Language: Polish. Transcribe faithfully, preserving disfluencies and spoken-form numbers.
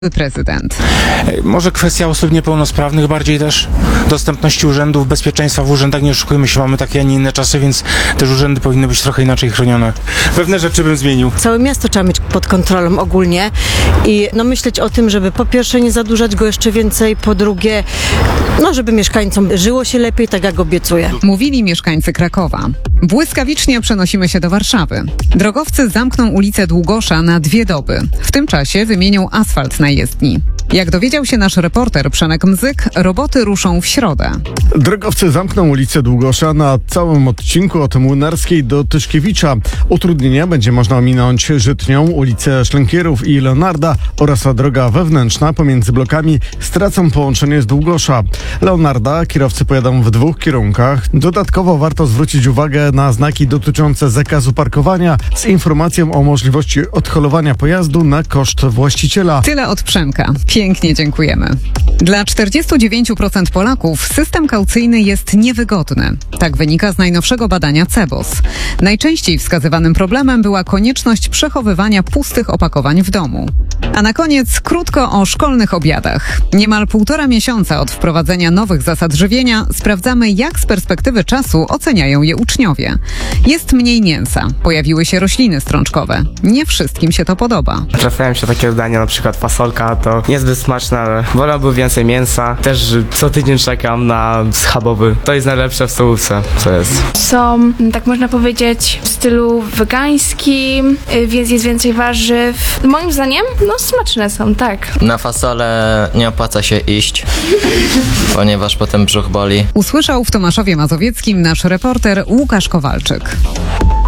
Prezydent. Może kwestia osób niepełnosprawnych bardziej też, dostępności urzędów, bezpieczeństwa w urzędach, nie oszukujmy się, mamy takie, a nie inne czasy, więc też urzędy powinny być trochę inaczej chronione. Pewne rzeczy bym zmienił. Całe miasto trzeba mieć pod kontrolą ogólnie i no myśleć o tym, żeby po pierwsze nie zadłużać go jeszcze więcej, po drugie, no żeby mieszkańcom żyło się lepiej, tak jak obiecuję. Mówili mieszkańcy Krakowa. Błyskawicznie przenosimy się do Warszawy. Drogowcy zamkną ulicę Długosza na dwie doby. W tym czasie wymienią asfalt na jezdni. Jak dowiedział się nasz reporter Przemek Mzyk, roboty ruszą w środę. Drogowcy zamkną ulicę Długosza na całym odcinku od Młynarskiej do Tyszkiewicza. Utrudnienia będzie można ominąć Żytnią, ulicę Szlękierów i Leonarda oraz droga wewnętrzna pomiędzy blokami stracą połączenie z Długosza. Leonarda kierowcy pojadą w dwóch kierunkach. Dodatkowo warto zwrócić uwagę na znaki dotyczące zakazu parkowania z informacją o możliwości odholowania pojazdu na koszt właściciela. Tyle od Przemka. Pięknie dziękujemy. Dla czterdziestu dziewięciu procent Polaków system kaucyjny jest niewygodny. Tak wynika z najnowszego badania C E B O S. Najczęściej wskazywanym problemem była konieczność przechowywania pustych opakowań w domu. A na koniec krótko o szkolnych obiadach. Niemal półtora miesiąca od wprowadzenia nowych zasad żywienia sprawdzamy, jak z perspektywy czasu oceniają je uczniowie. Jest mniej mięsa, pojawiły się rośliny strączkowe. Nie wszystkim się to podoba. Trafiają się takie dania, na przykład fasolka, to niezbyt smaczne, ale wolałbym więcej mięsa. Też co tydzień czekam na schabowy. To jest najlepsze w stołówce, co jest. Są, tak można powiedzieć, w stylu wegańskim, więc jest więcej warzyw. Moim zdaniem, no smaczne są, tak. Na fasolę nie opłaca się iść, ponieważ potem brzuch boli. Usłyszał w Tomaszowie Mazowieckim nasz reporter Łukasz Kowalczyk.